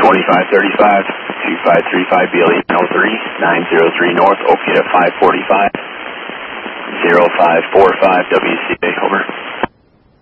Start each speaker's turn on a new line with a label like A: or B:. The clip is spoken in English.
A: 4535, 2535 BLE 903, 903 North, Oakwood at 545, 0545 WCA, over.